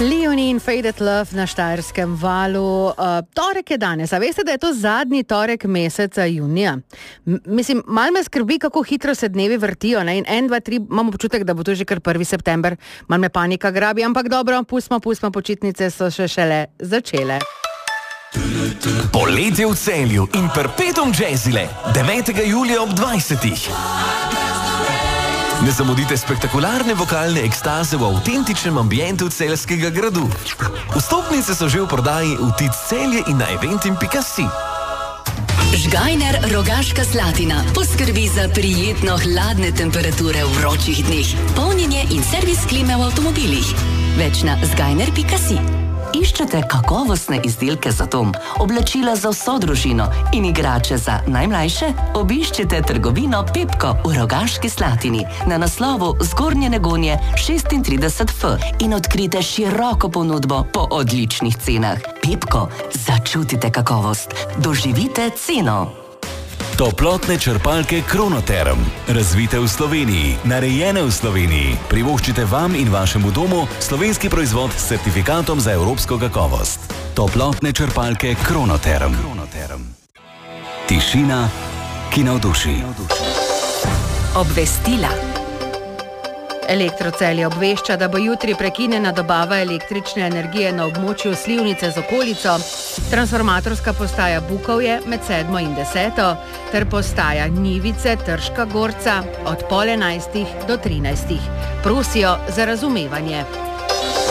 Leonie in Faded Love na Štajerskem valu. Torek je danes, a veste, da je to zadnji torek meseca junija? Mislim, malo me skrbi, kako hitro se dnevi vrtijo, ne? In 1, 2, 3, imamo občutek, da bo to že kar 1. september, malo me panika grabi, ampak dobro, pustimo, počitnice so še šele začele. Poletje v Celju in Perpetuum Jazzile 9. julija ob 20. Ne zamudite spektakularne vokalne ekstaze v avtentičnem ambientu celjskega gradu. Vstopnice so že v prodaji v Tic Celje in na eventim.si. Žgajner Rogaška Slatina poskrbi za prijetno hladne temperature v vročih dneh, polnjenje in servis klime v avtomobilih. Več na zgajner.si. Iščete kakovostne izdelke za dom, oblačila za vso družino in igrače za najmlajše? Obiščite trgovino Pepko v Rogaški Slatini na naslovu Zgornje Negonje 36F in odkrite široko ponudbo po odličnih cenah. Pepko, začutite kakovost, doživite ceno. Toplotne črpalke Kronoterm. Razvite v Sloveniji, narejene v Sloveniji. Privoščite vam in vašemu domu slovenski proizvod s certifikatom za evropsko kakovost. Toplotne črpalke Kronoterm. Tišina, ki navduši. Obvestila. Elektro Celje obvešča, da bo jutri prekinjena dobava električne energije na območju Slivnice z okolico, transformatorska postaja Bukovje med 7. in 10. ter postaja Njivice Trška Gorca od 10:30 do 13. Prosijo za razumevanje.